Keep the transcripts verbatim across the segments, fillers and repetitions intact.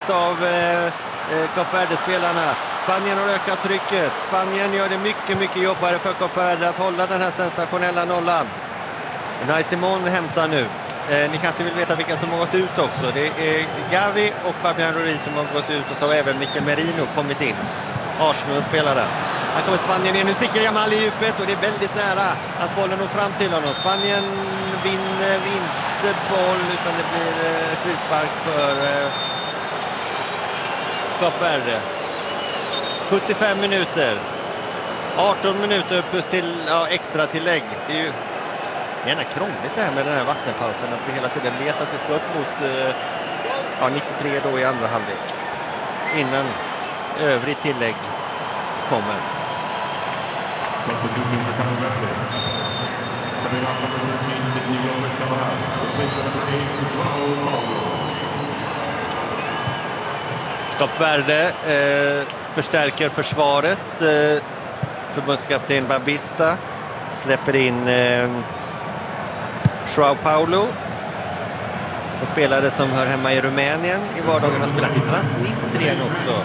av eh, Kap Verde-spelarna. Spanien har ökat trycket. Spanien gör det mycket, mycket jobbigare för Kap Verde att hålla den här sensationella nollan. Unai Simon hämtar nu. Eh, ni kanske vill veta vilka som har gått ut också. Det är Gavi och Fabian Ruiz som har gått ut och så har även Mikel Merino kommit in. Arsenal-spelare. Här kommer Spanien in. Nu sticker Yamal i djupet och det är väldigt nära att bollen når fram till honom. Spanien vinner inte boll utan det blir eh, frispark för eh, Kap Verde. sjuttiofem minuter. arton minuter plus till ja, extra tillägg. Det är ju gärna krångligt det här med den här vattenpausen. Att vi hela tiden vet att vi ska upp mot eh, ja, nittiotre då i andra halvlek. Innan övrig tillägg kommer. Substitution for Kap Verde. Stepping off number thirteen, Sidney Gomes Cabral. Replaced with number eight, João Paulo. Kap Verde eh, förstärker försvaret. Eh, förbundskapten Babista släpper in eh, João Paulo. En spelare som hör hemma i Rumänien i vardagen har spelat i Transnistrien också.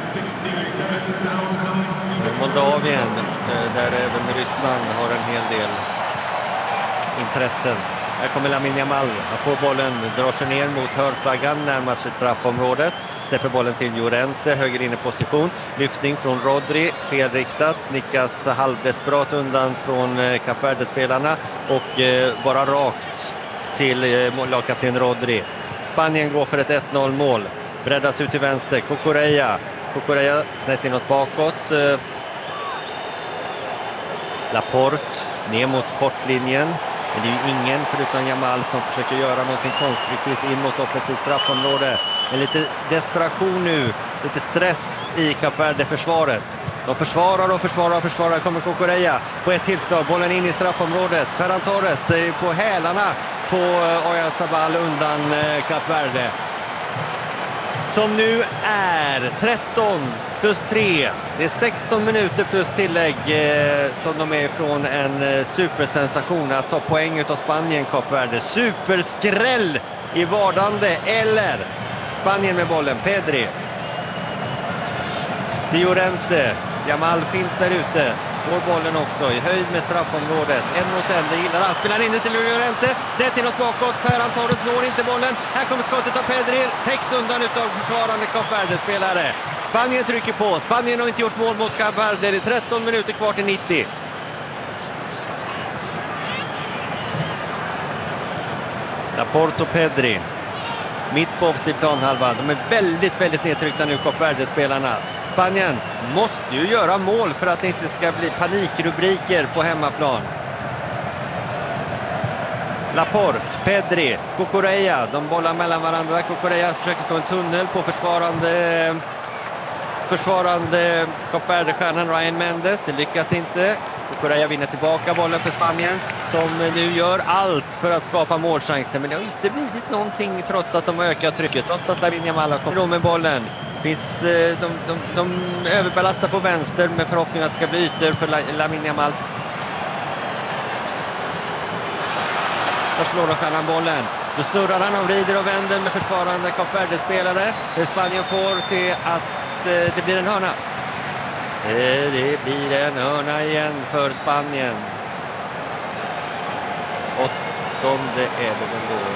Moldavien, där även Ryssland har en hel del intressen. Här kommer Lamine Yamal. Han får bollen, drar sig ner mot hörnflaggan, närmar sig straffområdet. Släpper bollen till Llorente, höger inne position. Lyftning från Rodri, felriktat. Nickas halvdesperat undan från Kap Verde-spelarna och bara rakt till lagkapten Rodri. Spanien går för ett ett noll mål. Breddas ut till vänster, Cucurella. Cucurella snett inåt bakåt. Laporte ner mot kortlinjen. Men det är ju ingen förutom Yamal som försöker göra någonting konstruktivt in mot offensivt straffområde. Men lite desperation nu, lite stress i Kap Verde-försvaret. De försvarar och försvarar och försvarar. Kommer Cucurella på ett tillslag. Bollen in i straffområdet. Ferran Torres på hälarna på Oyarzabal undan Kap Verde. Som nu är tretton plus tre. Det är sexton minuter plus tillägg eh, som de är från en eh, supersensation att ta poäng utav Spanien, Kap Verde. Superskräll i vardande eller Spanien med bollen. Pedri. Till Llorente. Yamal finns där ute. Får bollen också i höjd med straffområdet. En mot en, det gillar han. Spelar in det till Llorente. Snett inåt bakåt. Ferran Torres når inte bollen. Här kommer skottet av Pedri. Täcks undan utav försvarande Kap Verde-spelare. Spanien trycker på. Spanien har inte gjort mål mot Kap Verde. Det är tretton minuter kvar till nittio. Laporte och Pedri. Mitt på offensiv planhalva. De är väldigt, väldigt nedtryckta nu, Kap Verde-spelarna. Spanien måste ju göra mål för att det inte ska bli panikrubriker på hemmaplan. Laporte, Pedri, Cucurella. De bollar mellan varandra. Cucurella försöker slå en tunnel på försvarande försvarande Kap Verde-stjärnan Ryan Mendes. Det lyckas inte. Cucurella vinner tillbaka bollen för Spanien som nu gör allt för att skapa målchanser. Men det har inte blivit någonting trots att de har ökat trycket. Trots att Lamine Yamal har kommit med bollen. Finns, de, de, de överbelastar på vänster med förhoppning att det ska bli ytor för Lamine Yamal. Där slår stjärnan bollen. Då snurrar han och vrider och vänder med försvarande Kap Verde-spelare. Spanien får se att det blir en hörna. Det blir en hörna igen för Spanien. Åttonde är det väl då.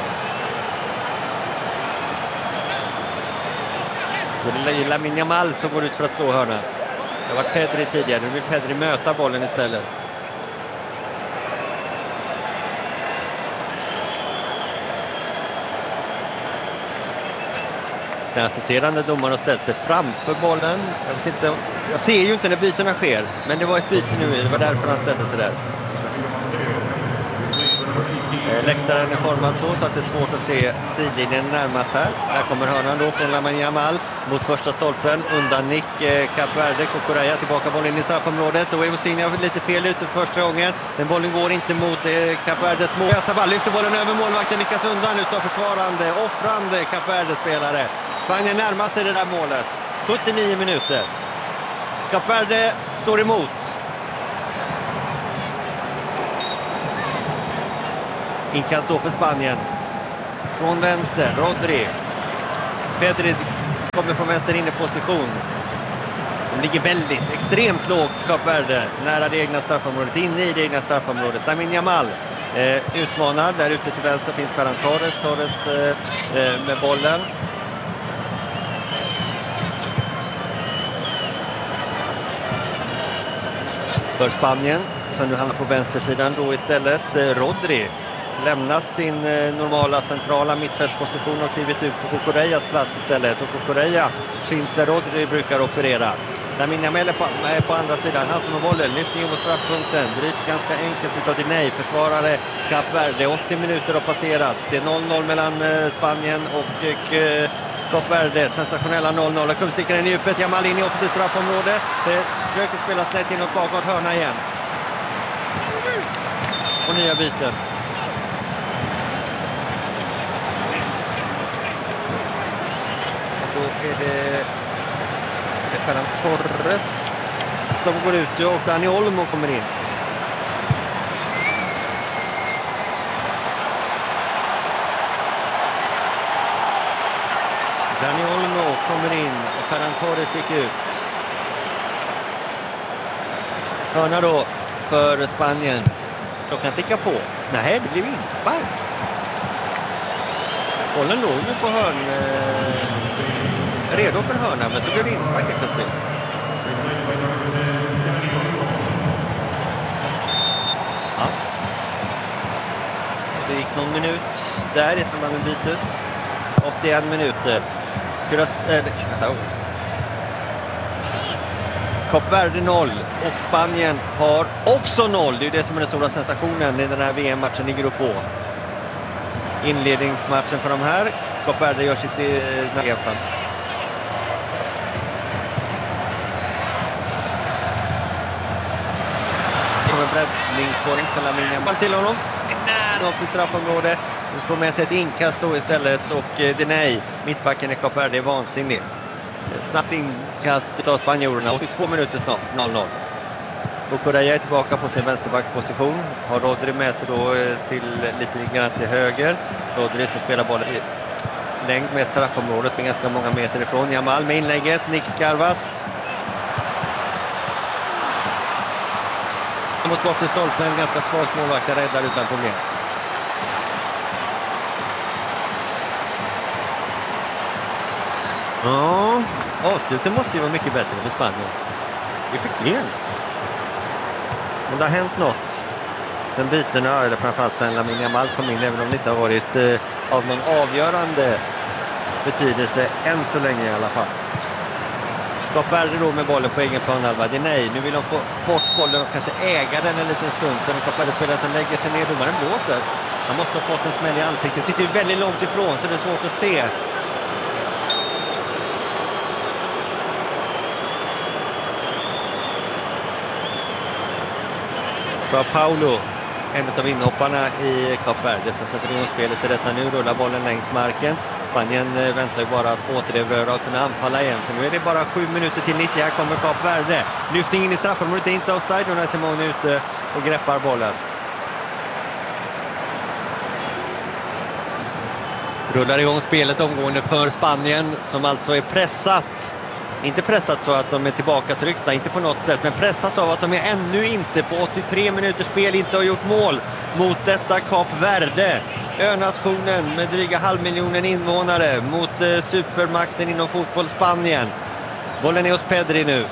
Det är Lamine Yamal som går ut för att slå hörna. Det har varit Pedri tidigare. Nu vill Pedri möta bollen istället. Den assisterande domaren har ställt sig framför bollen. Jag vet inte, jag ser ju inte när bytena sker. Men det var ett byte nu. Det var därför han ställde sig där. Läktaren är formad så, så att det är svårt att se sidlinjen närmast här. Här kommer hörnan då från Lamine Yamal mot första stolpen. Undan nick eh, Kap Verde. Cucurella tillbaka bollen i straffområdet. Och Evosinha har lite fel ute för första gången. Men bollen går inte mot eh, Kap Verdes mål. Oyarzabal lyfter bollen över målvakten. Nickas undan utav försvarande, offrande Kap Verde-spelare. Spanien närmar sig det där målet. sjuttionio minuter. Kap Verde står emot. Inkast då för Spanien. Från vänster, Rodri. Pedri kommer från vänster in i position. De ligger väldigt, extremt lågt, Kap Verde, nära det egna straffområdet, inne i det egna straffområdet. Lamine Yamal eh, utmanar, där ute till vänster finns Ferran Torres, Torres eh, med bollen. För Spanien, som nu hamnar på vänstersidan då istället, eh, Rodri. Lämnat sin eh, normala centrala mittfältsposition och klivit ut på Cucurejas plats istället. Och Cucurella finns där Rodri brukar operera. Lamine Yamal är på, är på andra sidan. Han som har bollen, lyftning mot straffpunkten. Bryts ganska enkelt utav Diney. Försvarare Kap Verde. åttio minuter har passerats. Det är noll noll mellan eh, Spanien och eh, Kap Verde. Sensationella noll noll. Kullstickaren i djupet. Yamal in i offensivt straffområde. Eh, försöker spela snett inåt bakåt. Hörna igen. Och nya byten. Då är det, är det Ferran Torres som går ut och Dani Olmo kommer in. Dani Olmo kommer in och Ferran Torres gick ut. Hörna då för Spanien. Klockan tickar på. Nej, det blir inspark. Bollen låg nu på hörn. Eh, redo för hörna, men så blir det inspark helt plötsligt. Ja. Det gick någon minut där i samband med bytet. åttioen minuter. Kuras, äh, alltså. Kap Verde noll och Spanien har också noll. Det är det som är den stora sensationen i den här V M-matchen i grupp H. Inledningsmatchen för de här. Kap Verde gör sitt eh, fram. Det kommer breddningsbollen för Lamine Yamal till honom. Nära av sitt straffområde. Vi får med sig ett inkast då istället och eh, Diney, mittbacken i Kap Verde, är vansinnig. Snabbt inkast av spanjorerna. åttiotvå minuter snart, noll noll. Cucurella är tillbaka på sin vänsterbacksposition. Har Rodri med sig då till lite grann till höger. Rodri som spelar bollen i längd med straffområdet med ganska många meter ifrån. Yamal med inlägget. Nick Skarvas. Mot bort i stolpen. Ganska svagt målvakt. Räddar utan problem. Ja, avslutet måste ju vara mycket bättre för Spanien. Det är för klent. Men det har hänt något sen bytena, eller framförallt sen Lamine Yamal kom in, även om det inte har varit eh, av någon avgörande betydelse än så länge i alla fall. Kap Verde då med bollen på egen planhalva. Det är nej, nu vill de få bort bollen och kanske äga den en liten stund. Sen Kap Verde spelare som lägger sig ner, domaren blåser. Han måste ha fått en smäll i ansiktet. Sitter ju väldigt långt ifrån så det är svårt att se. Joao Paulo, en av inhopparna i Kap Verde, som sätter igång spelet till detta nu. Rullar bollen längs marken. Spanien väntar ju bara att få återerövra och kunna anfalla igen. För nu är det bara sju minuter till nittio. Här kommer Kap Verde. Lyftning in i straffområdet, är inte offside. Och när Simone är ute och greppar bollen. Rullar igång spelet omgående för Spanien, som alltså är pressat. Inte pressat så att de är tillbaka tryckta, inte på något sätt, men pressat av att de är ännu inte på åttiotre minuters spel inte har gjort mål mot detta Kap Verde. Önationen med dryga halvmiljonen invånare mot eh, supermakten inom fotboll Spanien. Bollen är hos Pedri nu.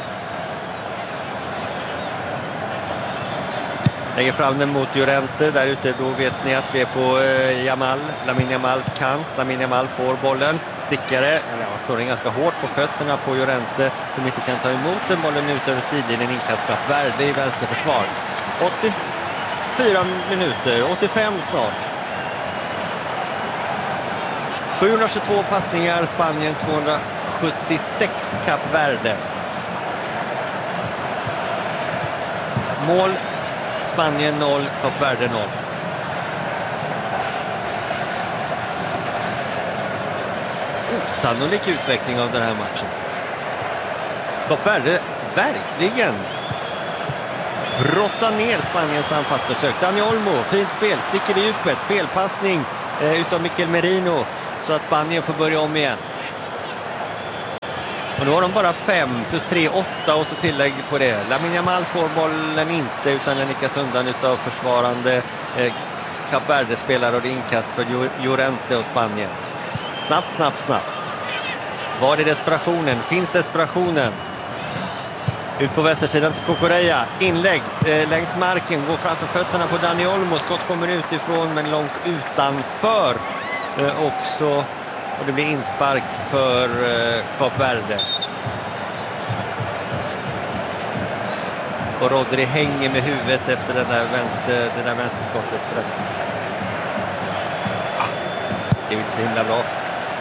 Lägger fram den mot Llorente. Där ute då vet ni att vi är på eh, Yamal. Lamine Yamals kant. Lamine Yamal får bollen. Stickare. Eller ja, står den ganska hårt på fötterna på Llorente som inte kan ta emot den. Bollen ut över sidlinjen. Inkast Kap Verde i vänsterförsvar. åttiofyra minuter. åttiofem snart. sjuhundratjugotvå passningar. Spanien tvåhundrasjuttiosex Kap Verde. Mål. Spanien noll, Kap Verde noll. Osannolik utveckling av den här matchen. Kap Verde verkligen brottar ner Spaniens anfallsförsök. Dani Olmo, fint spel, sticker i djupet, felpassning eh, utav Mikel Merino så att Spanien får börja om igen. Och nu har de bara fem plus tre, åtta och så tillägg på det. Lamine Yamal får bollen inte utan den nickas undan utav försvarande eh, Kap Verde-spelare och det är inkast för Llorente och Spanien. Snabbt, snabbt, snabbt. Var är desperationen? Finns desperationen? Ut på vänstersidan till Cucurella. Inlägg eh, längs marken. Går framför fötterna på Dani Olmo. Skott kommer utifrån men långt utanför eh, också. Och det blir inspark för eh, Kap Verde. Och Rodri hänger med huvudet efter den där vänster, det där vänsterskottet för att ah, det är inte så himla bra.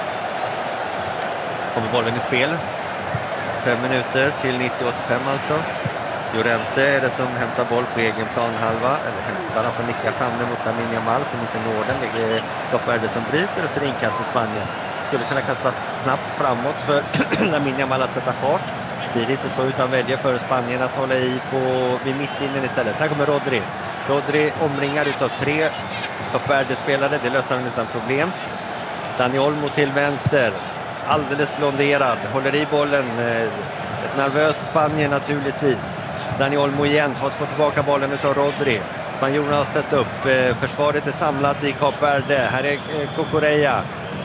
Kommer bollen i spel. Fem minuter till nittio åttiofem alltså. Llorente är det som hämtar boll på egen planhalva. Eller hämtar, han får nicka fram den mot Lamine Yamal som inte når den. Det är Kap Verde som bryter och så är det inkast för Spanien. Skulle kunna kasta snabbt framåt för Lamine Yamal att sätta fart. Blir det inte så utan väljer för Spanien att hålla i på vid mittlinjen istället. Här kommer Rodri. Rodri omringar utav tre Kap Verde-spelare. Det löser han utan problem. Dani Olmo till vänster. Alldeles blonderad. Håller i bollen. Ett nervös Spanien naturligtvis. Dani Olmo igen för att få tillbaka bollen utav Rodri. Spanjorerna har ställt upp. Försvaret är samlat i Kap Verde. Här är Cucurella.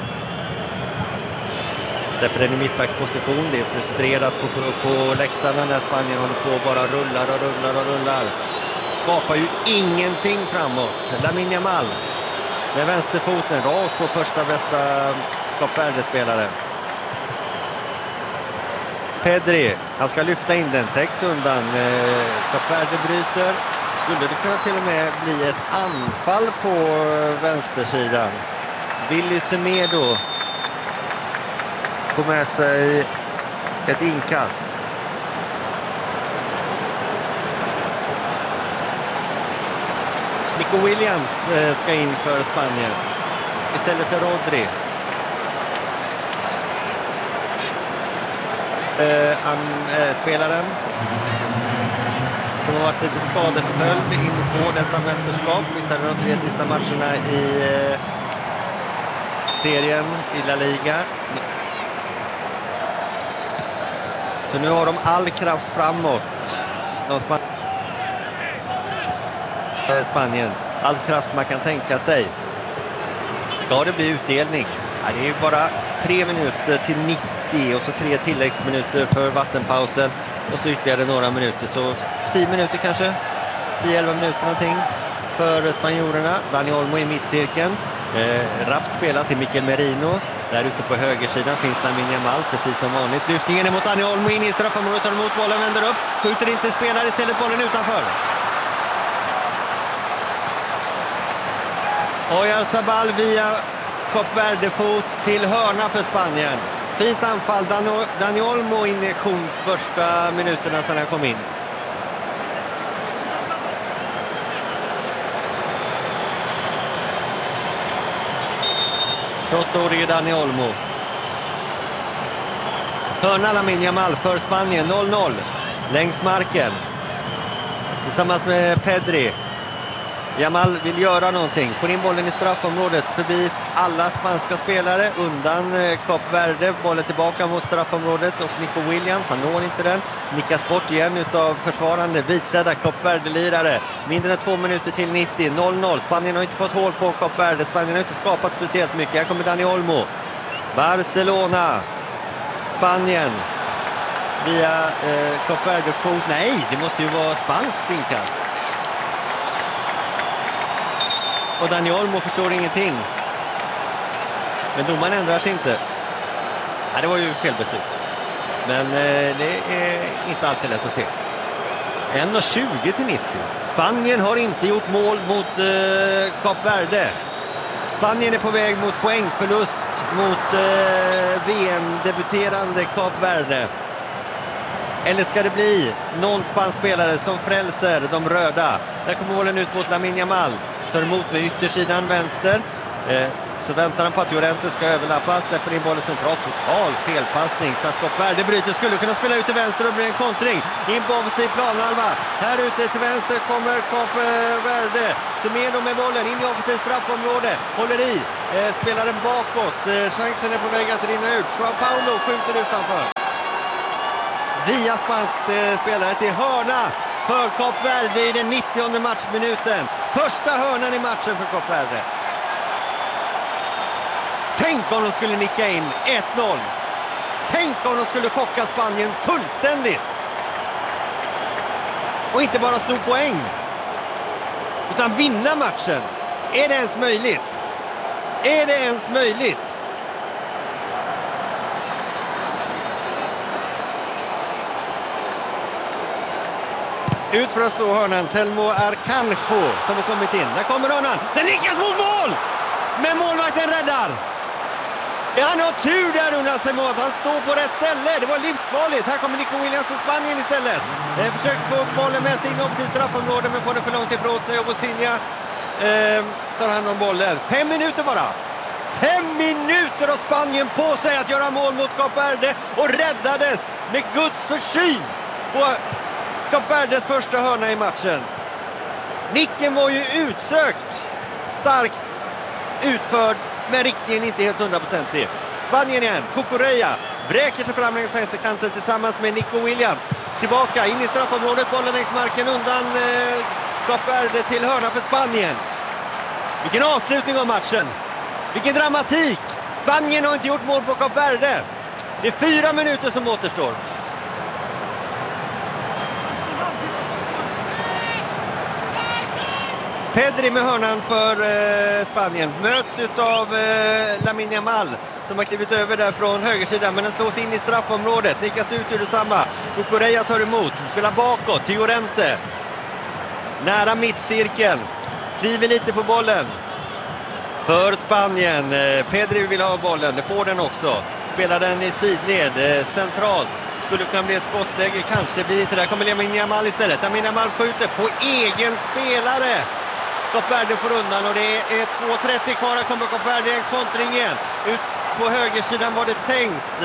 Släpper den i mittbacksposition. Det är frustrerat på, på, på läktarna när Spanien håller på och bara rullar och rullar och rullar. Skapar ju ingenting framåt. Lamine Yamal med vänsterfoten rakt på första bästa Kap Verde-spelare. Pedri, han ska lyfta in den, täcks undan. Kap Verde bryter. Skulle det kunna till och med bli ett anfall på vänstersidan. Willy Semedo får med sig ett inkast. Nico Williams ska in för Spanien istället för Rodri. Uh, han, uh, spelaren som har varit lite skadeförföljd in på detta mästerskap. Missade de tre sista matcherna i uh, serien i La Liga. Så nu har de all kraft framåt. De Span- Spanien. All kraft man kan tänka sig. Ska det bli utdelning? Ja, det är bara tre minuter till nittio och så tre tilläggsminuter för vattenpausen. Och så ytterligare några minuter. Så tio minuter kanske. tio elva minuter någonting för spanjorerna. Dani Olmo i mittcirkeln. Eh, rappt spelat till Mikel Merino. Där ute på högersidan finns Lamine Yamal precis som vanligt. Lyftningen är mot Dani Olmo in i straffområdet. Tar emot bollen, vänder upp. Skjuter inte, spelar istället bollen utanför. Oyarzabal via Kap Verde-fot till hörna för Spanien. Fint anfall. Dan- Dani Olmo injektion första minuterna sedan han kom in. tjugoårige Dani Olmo. Hörna Lamine Yamal för Spanien. noll noll. Längs marken. Tillsammans med Pedri. Yamal vill göra någonting. Får in bollen i straffområdet. Förbi alla spanska spelare. Undan Kap Verde. Bollen tillbaka mot straffområdet. Och Nico Williams. Han når inte den. Nickas bort igen utav försvarande. Vitledda Kap Verde-lirare. Mindre än två minuter till nittio. noll noll. Spanien har inte fått hål på Kap Verde. Spanien har inte skapat speciellt mycket. Här kommer Dani Olmo. Barcelona. Spanien. Via eh, Kap Verde-fot. Nej, det måste ju vara spanskt inkast. Och Dani Olmo förstår ingenting. Men domaren ändrar sig inte. Ja, det var ju felbeslut. Men eh, det är inte alltid lätt att se. en tjugo till nittio. Spanien har inte gjort mål mot eh, Kap Verde. Spanien är på väg mot poängförlust mot eh, V M-debuterande Kap Verde. Eller ska det bli någon spansk spelare som frälser de röda? Där kommer bollen ut mot Lamine Yamal. Tar emot med yttersidan vänster. Eh, så väntar han på att Llorente ska överlappa. Släpper in bollen centralt. Total felpassning. Så att Kap Verde bryter. Skulle kunna spela ut till vänster och bli en kontring. In på offensiv planhalva. Här ute till vänster kommer Kap Verde. Semedo med bollen. In i offensiv straffområde. Håller i. Eh, spelar den bakåt. Eh, chansen är på väg att rinna ut. João Paulo skjuter utanför. via spansk eh, spelare till hörna för Kap Verde i den nittionde matchminuten. Första hörnan i matchen för Kap Verde. Tänk om de skulle nicka in ett noll. Tänk om de skulle chocka Spanien fullständigt. Och inte bara sno poäng, utan vinna matchen. Är det ens möjligt? Är det ens möjligt? Ut för att slå hörnan. Telmo Arcanjo som har kommit in. Där kommer hörnan. Den nickas mot mål! Men målvakten räddar. Ja, han har tur där, undrar sig mot. Han står på rätt ställe. Det var livsfarligt. Här kommer Nico Williams från Spanien istället. Eh, försöker få bollen med sig in upp till straffområdet, men får den för långt ifrån sig. Och Bosinja eh, tar hand om bollen. Fem minuter bara. Fem minuter har Spanien på sig att göra mål mot Kap Verde. Och räddades med Guds försyn på Kap Verdes första hörna i matchen. Nicken var ju utsökt. Starkt utförd, men riktningen inte helt hundraprocentig. Spanien igen, Cucurella vräker sig fram längs vänsterkanten tillsammans med Nico Williams. Tillbaka in i straffområdet, bollen längs marken undan eh, Kap Verde till hörna för Spanien. Vilken avslutning av matchen. Vilken dramatik. Spanien har inte gjort mål på Kap Verde. Det är fyra minuter som återstår. Pedri med hörnan för eh, Spanien. Möts av eh, Lamine Yamal som har klivit över där från högersidan. Men den slås in i straffområdet. Nickas ut ur detsamma. Cucurella tar emot. Spelar bakåt till Llorente. Nära mittcirkeln. Kliver lite på bollen. För Spanien. Eh, Pedri vill ha bollen. Det får den också. Spelar den i sidled. Eh, centralt. Skulle kunna bli ett skottläge. Kanske blir det där. Kommer Lamine Yamal istället. Lamine Yamal skjuter på egen spelare. Kap Verde får undan och det är två trettio kvar. Här kommer Kap Verde en kontring igen. Ut på högersidan var det tänkt.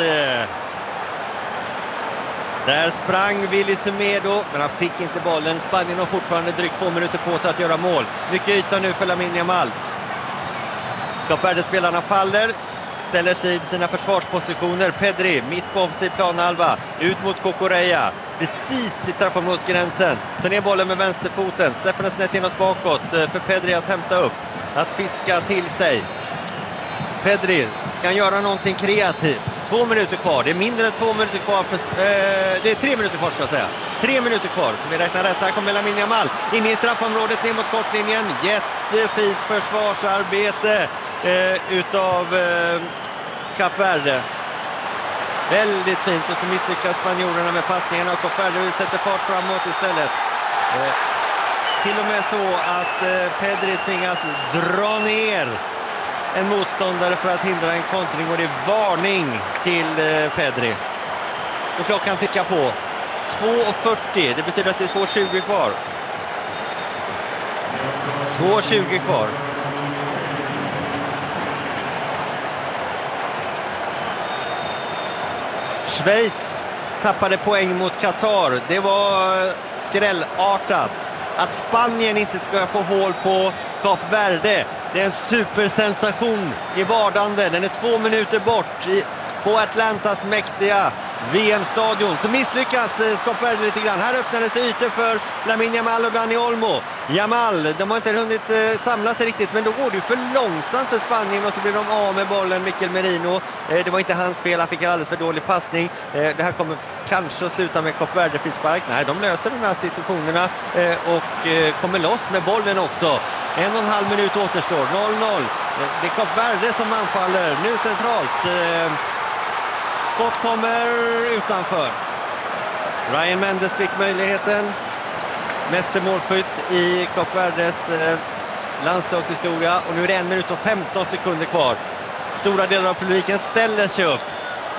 Där sprang Willy Semedo, men han fick inte bollen. Spanien har fortfarande drygt två minuter på sig att göra mål. Mycket yta nu för Lamine Yamal. Kap Verde-spelarna faller. Ställer sig i sina försvarspositioner. Pedri mitt på offensiv planhalva. Ut mot Cucurella. Precis vid straffområdesgränsen. Tar ner bollen med vänsterfoten. Släpper den snett inåt bakåt för Pedri att hämta upp. Att fiska till sig. Pedri, ska han göra någonting kreativt? Två minuter kvar. Det är mindre än två minuter kvar. För, eh, det är tre minuter kvar ska jag säga. Tre minuter kvar. Så vi räknar rätt. Här kommer Lamine Yamal. In i straffområdet ner mot kortlinjen. Jättefint försvarsarbete eh, utav eh, Kap Verde. Väldigt fint. Och så misslyckas spanjorerna med passningarna. Och Kap Verde sätter fart framåt istället. Eh, till och med så att eh, Pedri tvingas dra ner en motståndare för att hindra en kontring, och det är varning till eh, Pedri. Och klockan tickar på. två fyrtio, det betyder att det är två tjugo kvar. två tjugo kvar. Schweiz tappade poäng mot Qatar. Det var skrällartat. Att Spanien inte ska få hål på Kap Verde, det är en supersensation i vardande. Den är två minuter bort i, på Atlantas mäktiga V M-stadion. Så misslyckas eh, Kap Verde lite grann. Här öppnade sig ytor för Lamine Yamal och Dani Olmo. Yamal, de har inte hunnit eh, samla sig riktigt, men då går det ju för långsamt för Spanien och så blir de av med bollen. Mikel Merino, eh, det var inte hans fel, han fick en alldeles för dålig passning. Eh, det här kommer kanske att sluta med Kap Verde frispark. Nej, de löser de här situationerna eh, och eh, kommer loss med bollen också. En och en halv minut återstår, noll noll. Eh, det är Kap Verde som anfaller, nu centralt. Eh, skott kommer utanför. Ryan Mendes fick möjligheten. Mästermålskytt i Kap Verdes eh, landslagshistoria. Och nu är det en minut och femton sekunder kvar. Stora delar av publiken ställer sig upp.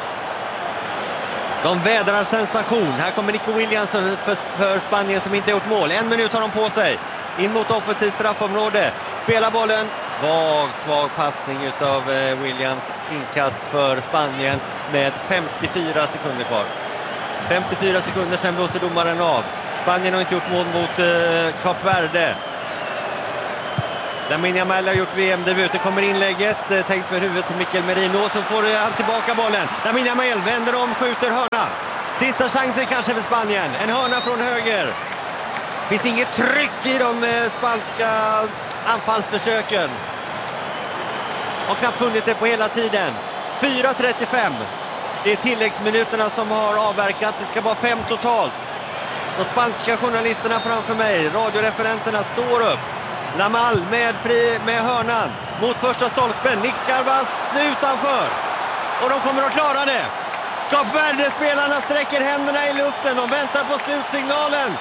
De vädrar sensation. Här kommer Nico Williams för, för Spanien som inte har gjort mål. En minut har de på sig. In mot offensivt straffområde. Spelar bollen. Svag, svag passning utav eh, Williams. Inkast för Spanien med femtiofyra sekunder kvar. femtiofyra sekunder, sen blåser domaren av. Spanien har inte gjort mål mot eh, Kap Verde. Lamine Yamal har gjort V M-debut. Det kommer inlägget. Eh, tänkt med huvudet på Mikel Merino. Så får eh, han tillbaka bollen. Lamine Yamal vänder om, skjuter hörna. Sista chansen kanske för Spanien. En hörna från höger. Finns inget tryck i de spanska anfallsförsöken. Har knappt funnit det på hela tiden. fyra trettiofem. Det är tilläggsminuterna som har avverkats. Det ska vara fem totalt. De spanska journalisterna framför mig, radioreferenterna, står upp. Lamal med, fri, med hörnan mot första stolpen. Nick Scarvas utanför. Och de kommer att klara det. Kap Verde-spelarna sträcker händerna i luften. De väntar på slutsignalen.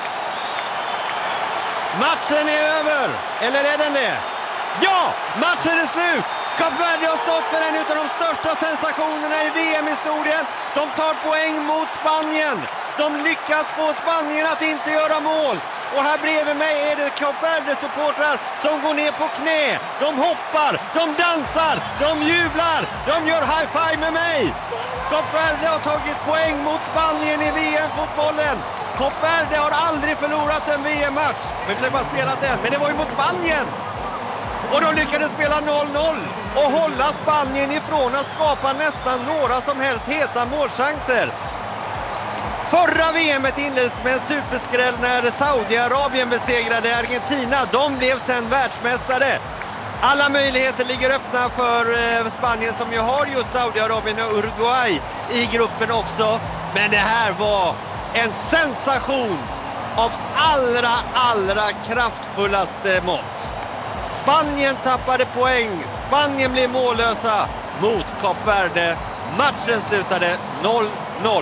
Matchen är över. Eller är den det? Ja! Matchen är slut! Kap Verde har stått för en av de största sensationerna i V M-historien. De tar poäng mot Spanien. De lyckas få Spanien att inte göra mål. Och här bredvid mig är det Kap Verde-supportrar som går ner på knä. De hoppar, de dansar, de jublar, de gör high-five med mig. Kap Verde har tagit poäng mot Spanien i V M-fotbollen. Kap Verde har aldrig förlorat en V M-match. Men vi har bara spelat den, men det var ju mot Spanien. Och de lyckades spela noll noll och hålla Spanien ifrån att skapa nästan några som helst heta målchanser. Förra V M-et inleddes med en superskräll när Saudiarabien besegrade Argentina. De blev sen världsmästare. Alla möjligheter ligger öppna för Spanien som ju har just Saudiarabien och Uruguay i gruppen också. Men det här var en sensation av allra, allra kraftfullaste mått. Spanien tappade poäng. Spanien blev mållösa mot Kap Verde. Matchen slutade noll noll.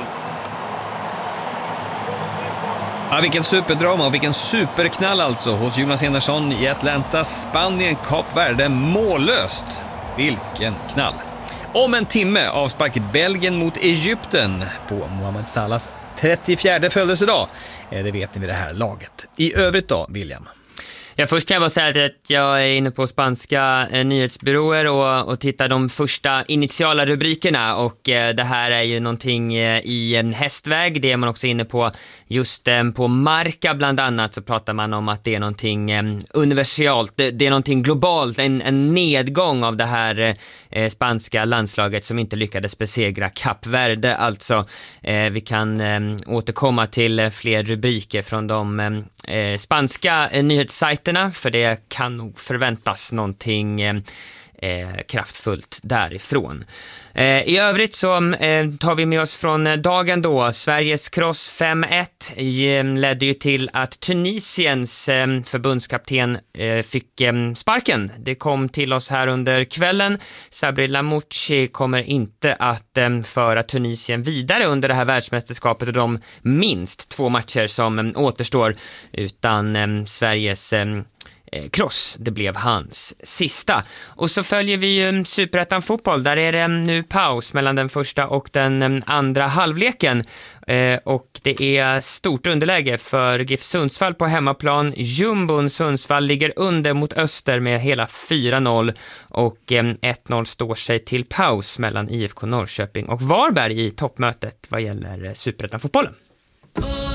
Ja, vilken superdrama och vilken superknall alltså hos Jonas Enarsson i Atlanta. Spanien, Kap Verde mållöst. Vilken knall. Om en timme avsparkar Belgien mot Egypten på Mohamed Salahs trettiofjärde födelsedag. Det vet ni vid det här laget. I övrigt då, William? Ja, först kan jag bara säga att jag är inne på spanska eh, nyhetsbyråer och, och tittar de första initiala rubrikerna och eh, det här är ju någonting eh, i en hästväg. Det är man också inne på just eh, på Marca bland annat, så pratar man om att det är någonting eh, universalt, det, det är någonting globalt, en, en nedgång av det här eh, spanska landslaget som inte lyckades besegra Kap Verde. Alltså eh, vi kan eh, återkomma till eh, fler rubriker från de eh, spanska eh, nyhetssajterna, för det kan nog förväntas någonting eh, eh, kraftfullt därifrån. Eh, I övrigt så eh, tar vi med oss från dagen då. Sveriges cross fem ett eh, ledde ju till att Tunisiens eh, förbundskapten eh, fick eh, sparken. Det kom till oss här under kvällen. Sabri Lamouchi kommer inte att eh, föra Tunisien vidare under det här världsmästerskapet och de minst två matcher som eh, återstår, utan eh, Sveriges eh, cross, det blev hans sista. Och så följer vi ju Superettan fotboll. Där är det nu paus mellan den första och den andra halvleken. Eh, och det är stort underläge för GIF Sundsvall på hemmaplan. Jumbon Sundsvall ligger under mot Öster med hela fyra noll och eh, ett noll står sig till paus mellan I F K Norrköping och Varberg i toppmötet vad gäller Superettan fotbollen.